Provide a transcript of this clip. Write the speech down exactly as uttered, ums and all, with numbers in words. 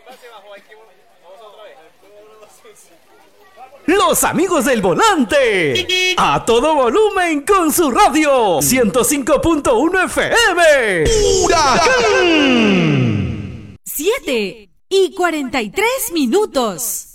Los amigos del volante, a todo volumen con su radio, ciento cinco punto uno F M. ¡Huracán! siete y cuarenta y tres minutos.